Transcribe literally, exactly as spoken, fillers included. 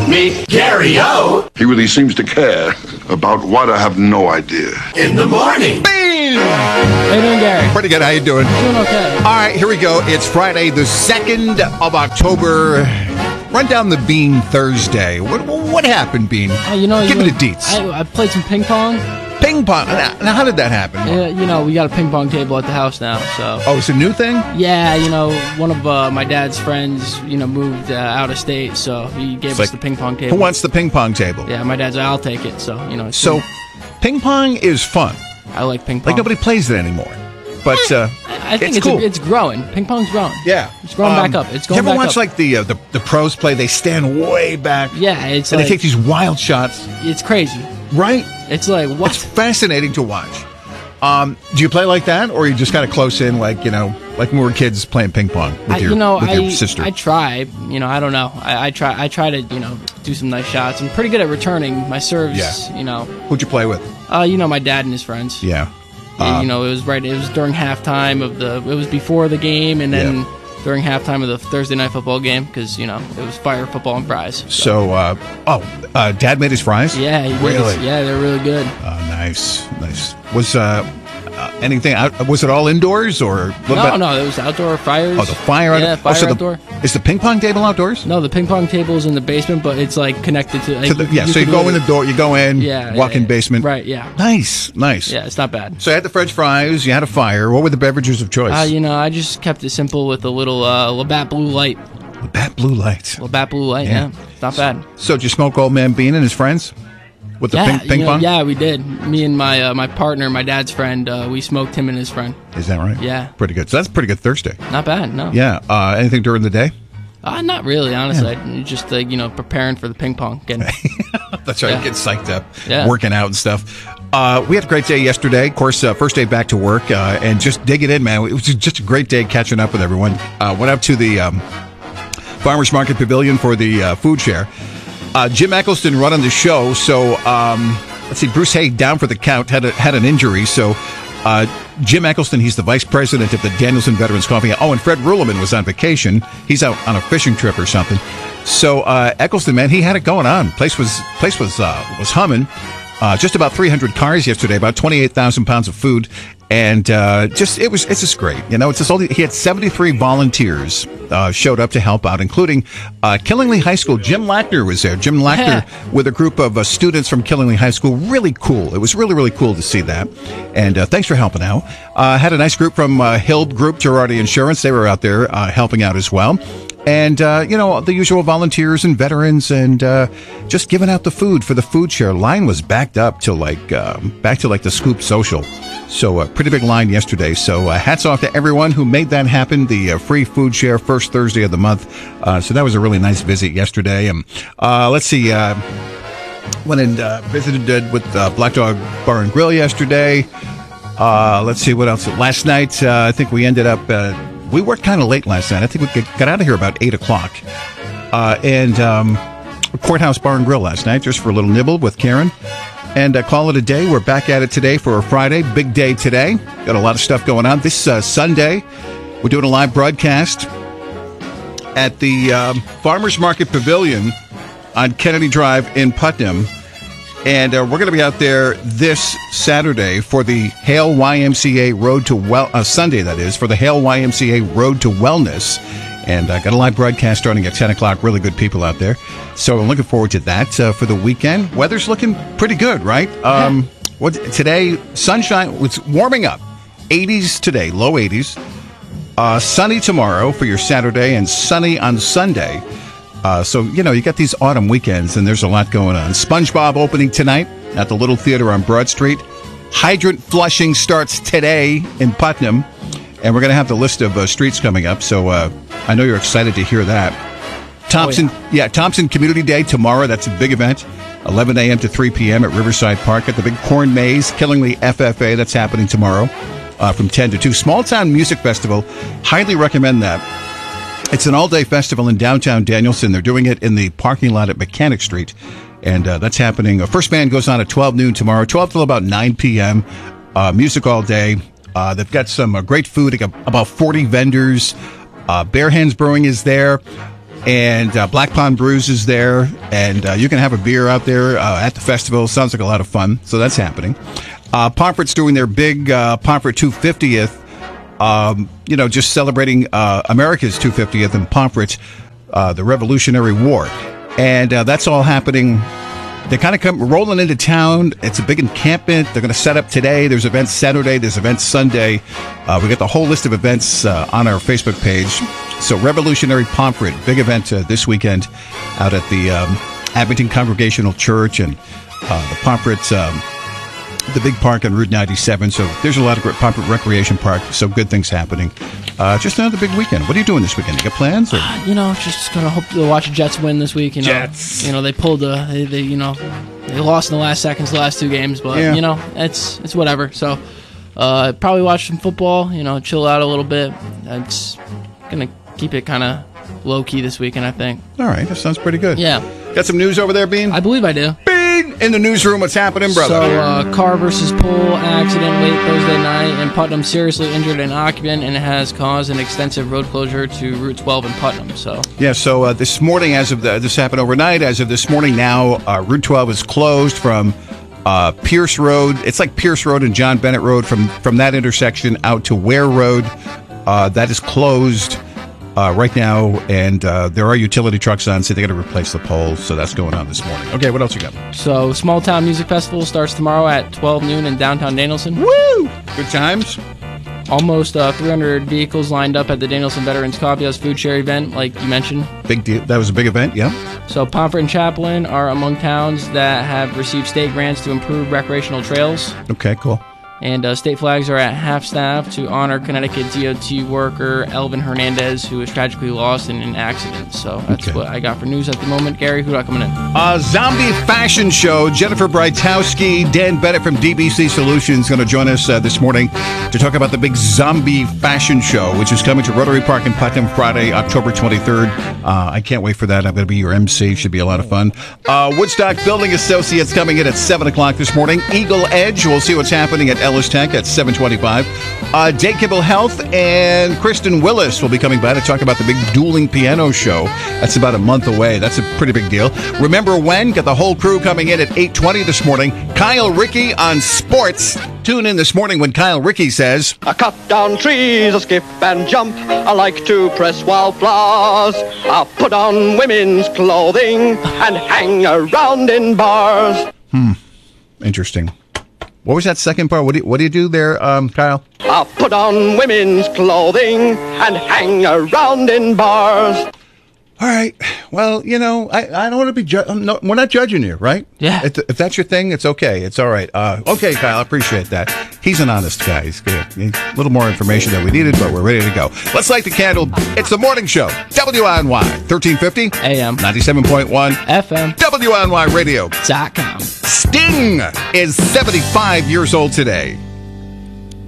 Meet Gary O. He really seems to care about what I have no idea. In the morning. Bing! How you doing, Gary? Pretty good. How you doing? Doing okay. All right, here we go. It's Friday, the second of October. Run down the Bean Thursday. What what happened, Bean? Uh, you know, Give you me know, the deets. I, I played some ping pong. Ping pong. Now, how did that happen? Uh, you know, we got a ping pong table at the house now, so. Oh, it's a new thing? Yeah, you know, one of uh, my dad's friends, you know, moved uh, out of state, so he gave It's us like, the ping pong table. Who wants the ping pong table? Yeah, my dad's like, I'll take it, so, you know. It's So, cool. ping pong is fun. I like ping pong. Like, nobody plays it anymore. But, uh, I I think it's it's, cool. a, it's growing. Ping pong's growing. Yeah. It's growing Um, back up. It's going you ever back watch, up. like, the, uh, the the pros play? They stand way back. Yeah, it's And like, they take these wild shots. it's crazy. Right? It's like, what? It's fascinating to watch. Um, do you play like that, or are you just kind of close in, like, you know, like when we were kids playing ping pong with I, your, you know, with I, your sister? I try. You know, I don't know. I, I try. I try to, you know, do some nice shots. I'm pretty good at returning my serves. Yeah. You know, Who'd you play with? uh, you know, my dad and his friends. Yeah. Yeah, Um, you know, it was right. It was during halftime of the. It was before the game, and then Yeah. during halftime of the Thursday night football game, because you know it was fire football and fries. So, uh, oh, uh, Dad made his fries? Yeah, he made Really? his- yeah, they're really good. Uh, nice, nice. Was uh, uh, anything out? Was it all indoors or? What No, about, no, it was outdoor fires. Oh, the fire. Yeah, out- fire oh, so the- outdoor. Is the ping pong table outdoors? No, the ping pong table is in the basement, but it's like connected to. Like, To the, yeah. so you could go in really- the door. You go in. Yeah, Walk yeah, in yeah. basement. Right. Yeah. Nice, nice. Yeah, it's not bad. So you had the French fries. You had a fire. What were the beverages of choice? Uh, you know, I just kept it simple with a little uh, Labatt Blue Light. That blue light. Labatt Blue Light, Yeah. yeah. It's not bad. So did you smoke Old Man Bean and his friends with the yeah, ping, ping you know, pong? yeah, we did. Me and my uh, my partner, my dad's friend, uh, we smoked him and his friend. Is that right? Yeah. Pretty good. So that's pretty good Thursday. Not bad, no. Yeah. Uh, anything during the day? Uh, not really, honestly. I, just, uh, you know, preparing for the ping pong. Getting, That's right. Yeah. Get psyched up, Yeah. working out and stuff. Uh, we had a great day yesterday. Of course, uh, first day back to work, uh, and just digging in, man. It was just a great day catching up with everyone. Uh, went up to the um, Farmers Market Pavilion for the uh, food share. Uh, Jim Eccleston running the show. So um, let's see, Bruce Hay down for the count, had a, had an injury. So uh, Jim Eccleston, he's the vice president of the Danielson Veterans Coffee. Oh, and Fred Ruleman was on vacation. He's out on a fishing trip or something. So uh, Eccleston, man, he had it going on. Place was place was uh, was humming. Uh, just about three hundred cars yesterday, about twenty-eight thousand pounds of food, and uh, just it was it's just great. You know, it's just all he had seventy-three volunteers uh, showed up to help out, including uh, Killingley High School. Jim Lackner was there. Jim Lackner with a group of uh, students from Killingley High School. Really cool. It was really really cool to see that. And uh, thanks for helping out. Uh, had a nice group from uh, Hill Group Girardi Insurance. They were out there uh, helping out as well. And, uh, you know, the usual volunteers and veterans and uh, just giving out the food for the food share. Line was backed up to like, um, back to like the Scoop Social. So a pretty big line yesterday. So uh, hats off to everyone who made that happen. The uh, free food share first Thursday of the month. Uh, so that was a really nice visit yesterday. And uh, let's see, uh, went and uh, visited uh, with uh, Black Dog Bar and Grill yesterday. Uh, let's see what else. Last night, uh, I think we ended up, uh, we worked kind of late last night. I think we got out of here about eight o'clock. Uh, and um, Courthouse Bar and Grill last night, just for a little nibble with Karen. And uh, call it a day. We're back at it today for a Friday. Big day today. Got a lot of stuff going on. This uh, Sunday, we're doing a live broadcast at the um, Farmers Market Pavilion on Kennedy Drive in Putnam. And uh, we're going to be out there this Saturday for the Hale Y M C A Road to Well, uh, Sunday that is, for the Hale Y M C A Road to Wellness. And I uh, got a live broadcast starting at ten o'clock. Really good people out there. So I'm looking forward to that uh, for the weekend. Weather's looking pretty good, right? Um, what today, sunshine, it's warming up. eighties today, low eighties. Uh, sunny tomorrow for your Saturday and sunny on Sunday. Uh, so, you know, you got these autumn weekends, and there's a lot going on. SpongeBob opening tonight at the Little Theater on Broad Street. Hydrant flushing starts today in Putnam, and we're going to have the list of uh, streets coming up, so uh, I know you're excited to hear that. Thompson, oh, yeah. yeah, Thompson Community Day tomorrow. That's a big event, eleven a.m. to three p.m. at Riverside Park at the big Corn Maze, Killingley F F A. That's happening tomorrow uh, from ten to two. Small Town Music Festival. Highly recommend that. It's an all-day festival in downtown Danielson. They're doing it in the parking lot at Mechanic Street, and uh, that's happening. Uh, first band goes on at twelve noon tomorrow, twelve till about nine p.m. Uh, music all day. Uh, they've got some uh, great food. They got about forty vendors. Uh, Bare Hands Brewing is there. And uh, Black Pond Brews is there, and uh, you can have a beer out there uh, at the festival. Sounds like a lot of fun, so that's happening. Uh, Pomfret's doing their big uh, Pomfret two hundred fiftieth, um, you know, just celebrating uh, America's two hundred fiftieth and Pomfret, uh, the Revolutionary War. And uh, that's all happening. They kind of come rolling into town. It's a big encampment. They're going to set up today. There's events Saturday. There's events Sunday. Uh, we got the whole list of events uh, on our Facebook page. So Revolutionary Pomfret, big event uh, this weekend out at the um, Abington Congregational Church and uh, the Pomfret, um, the big park on Route ninety-seven. So there's a lot of great Pomfret Recreation Park. So good things happening. Uh, just another big weekend. What are you doing this weekend? You got plans? Or? You know, just gonna hope to watch the Jets win this week. You know, Jets. You know they pulled the, they, they you know, they lost in the last seconds the last two games, but Yeah. you know it's it's whatever. So uh, probably watch some football. You know, chill out a little bit. It's gonna keep it kind of low key this weekend, I think. All right, that sounds pretty good. Yeah, Got some news over there, Bean? I believe I do. Bean in the newsroom. What's happening, brother? So, uh, car versus pole accident late Thursday night, and Putnam seriously injured an occupant, and it has caused an extensive road closure to Route twelve in Putnam. So, Yeah, so uh, this morning, as of the, this happened overnight, as of this morning now, uh, Route twelve is closed from uh, Pierce Road. It's like Pierce Road and John Bennett Road from, from that intersection out to Ware Road. Uh, that is closed uh, right now, and uh, there are utility trucks on, so they got to replace the poles, so that's going on this morning. Okay, what else you got? so Small Town Music Festival starts tomorrow at twelve noon in downtown Danielson. Woo! Good times? Almost uh, three hundred vehicles lined up at the Danielson Veterans Coffee House Food Share event, like you mentioned. Big deal. That was a big event, yeah? So Pomfret and Chaplin are among towns that have received state grants to improve recreational trails. Okay, cool. And uh, state flags are at half staff to honor Connecticut D O T worker Elvin Hernandez, who was tragically lost in an accident. So that's Okay. what I got for news at the moment. Gary, who got coming in? Uh, zombie fashion show. Jennifer Breitowski, Dan Bennett from D B C Solutions going to join us uh, this morning to talk about the big zombie fashion show, which is coming to Rotary Park in Putnam Friday, October twenty-third. Uh, I can't wait for that. I'm going to be your M C. Should be a lot of fun. Uh, Woodstock Building Associates coming in at seven o'clock this morning. Eagle Edge. We'll see what's happening at Ellis Tech at seven twenty-five. Uh, Dave Kibble Health and Kristen Willis will be coming by to talk about the big dueling piano show. That's about a month away. That's a pretty big deal. Remember When? Got the whole crew coming in at eight twenty this morning. Kyle Rickey on sports. Tune in this morning when Kyle Rickey says, I cut down trees, I skip and jump. I like to press wildflowers. I put on women's clothing and hang around in bars. interesting. What was that second part? What do you, what do, you do there, um, Kyle? I put on women's clothing and hang around in bars. All right. Well, you know, I, I don't want to be ju- I'm no, we're not judging you, right? Yeah. If, if that's your thing, it's okay. It's all right. Uh, okay, Kyle, I appreciate that. He's an honest guy. He's good. A little more information than we needed, but we're ready to go. Let's light the candle. It's the morning show. W I N Y, thirteen fifty A M. ninety-seven point one F M W I N Y Radio. dot com. Sting is seventy-five years old today.